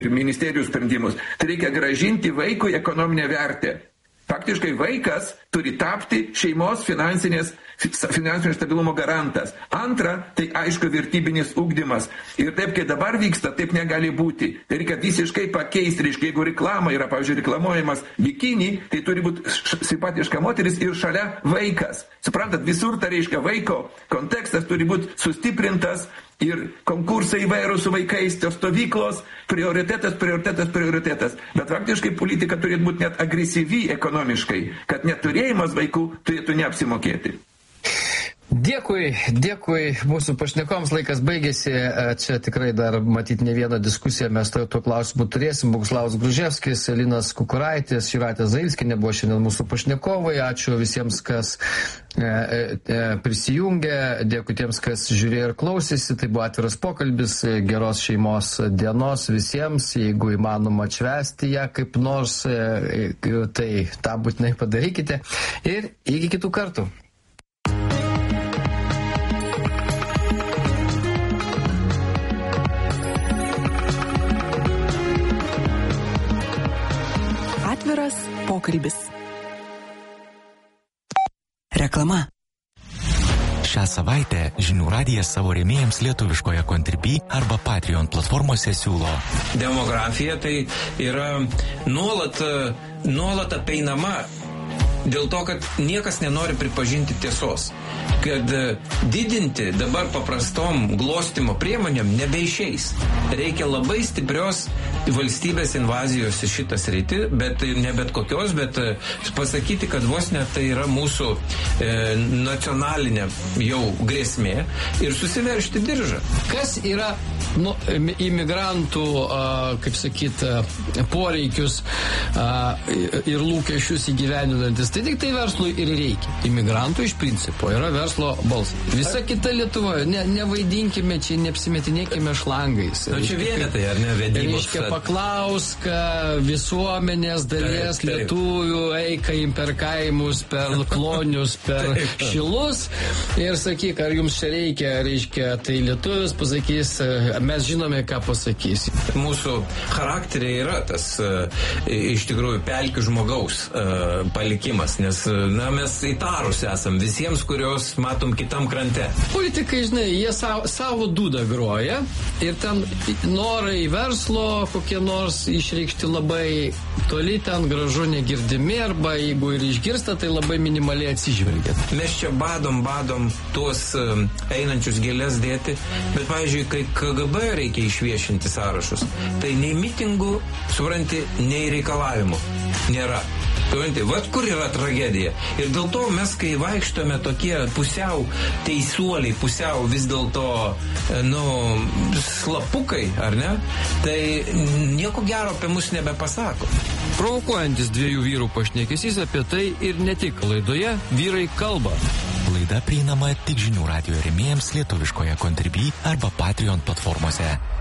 ministerijų sprendimus. Tai reikia grąžinti vaikui ekonominę vertę. Faktiškai vaikas turi tapti šeimos finansinio stabilumo garantas. Antra, tai aišku vertybinis ugdymas. Ir taip, kai dabar vyksta, taip negali būti. Tai reikia visiškai pakeisti. Reiškia, jeigu reklama yra, pavyzdžiui, reklamuojamas bikini, tai turi būti simpatiška moteris ir šalia vaikas. Suprantat, visur tai reiškia vaiko kontekstas turi būti sustiprintas ir konkursai įvairūs su vaikais, tos stovyklos, prioritetas. Bet faktiškai politika turėtų būti net agresyvi ekonomiškai, kad neturėjimas vaikų turėtų neapsimokėti. Dėkui, mūsų pašnekoms laikas baigėsi, čia tikrai dar matyti ne vieną diskusiją mes tuo klausimu turėsim. Boguslavas Gruževskis, Linas Kukuraitis, Jūratė Zailskienė buvo šiandien mūsų pašnekovai. Ačiū visiems, kas prisijungė, dėkui tiems, kas žiūrėjo ir klausėsi. Tai buvo atviras pokalbis, geros šeimos dienos visiems, jeigu įmanoma atšvęsti ją kaip nors, tai tą būtinai padarykite ir iki kitų kartų. Atviras pokalbis. Reklama. Šią savaitę Žinių radijas savo rėmėjams lietuviškoje Contribui arba Patreon platformose siūlo. Demografija tai yra nuolat apeinama dėl to, kad niekas nenori pripažinti tiesos. Kad didinti dabar paprastom glostimo priemonėm nebeišeis. Reikia labai stiprios valstybės invazijos į šitą sritį, bet ne bet kokios, bet pasakyti, kad vos net tai yra mūsų nacionalinė jau grėsmė ir susiveržti diržą. Kas yra imigrantų, kaip sakyt, poreikius ir lūkesčius įgyvendinantis? Tai tik tai verslui ir reikia. Imigrantų iš principo yra verslo balsas. Visa kita Lietuvoje, nevaidinkime čia, neapsimetinėkime šlangais. Čia vienetai, ar ne, vedybos? Reiškia, paklausk visuomenės dalies lietuvių, eika per kaimus, per klonius, per šilus ir sakyk, ar jums čia reiškia, tai lietuvis pasakys, mes žinome, ką pasakys. Mūsų charakteriai yra tas iš tikrųjų pelkių žmogaus palikimas, nes mes įtarus esam visiems, kurios matom kitam krante. Politikai, žinai, jie savo dūdą groja ir ten norai verslo kokie nors išreikšti labai toli, ten gražu negirdimi, arba jeigu ir išgirsta, tai labai minimaliai atsižvelgia. Mes čia badom tuos einančius gėlės dėti, bet, pavyzdžiui, kai KGB reikia išviešinti sąrašus, tai nei mitingų, supranti, nei reikalavimų nėra. Vat kur yra tragedija. Ir dėl to mes, kai vaikštome tokie pusiau teisuoliai, pusiau vis dėlto, slapukai, ar ne, tai nieko gero apie mus nebepasako. Provokuojantis dviejų vyrų pašnekesys apie tai ir ne tik laidoje Vyrai kalba. Laida prieinama tik Žinių radijo rėmėjams lietuviškoje Contribui arba Patreon platformose.